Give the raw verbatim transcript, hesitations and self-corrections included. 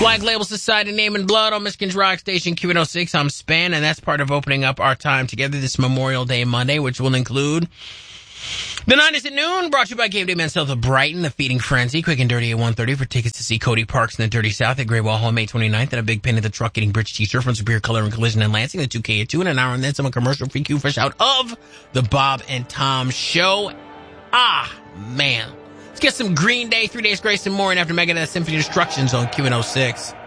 Black Label Society, Name and Blood on Michigan's Rock Station Q one oh six. I'm Span, and that's part of opening up our time together this Memorial Day Monday, which will include the nineties at noon, brought to you by Game Day Men South of Brighton, the Feeding Frenzy, quick and dirty at one thirty for tickets to see Cody Parks in the Dirty South at Great Wall Hall May twenty-ninth, and a big pin at the Truck Getting Bridge t-shirt from Superior Color and Collision and Lansing, the two K at two, and an hour and then some commercial free Q fresh out of the Bob and Tom Show. Ah, man. Let's get some Green Day, Three Days Grace, and more, and after Megadeth Symphony Destructions on Q one oh six.